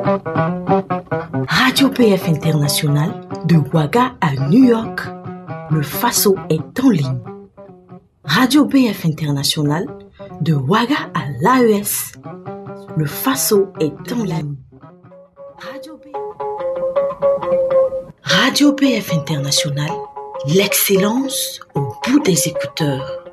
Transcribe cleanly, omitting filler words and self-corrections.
Radio PF International, de Ouaga à New York, le Faso est en ligne. Radio PF International, de Ouaga à l'AES, le Faso est en ligne. Radio PF International, l'excellence au bout des écouteurs.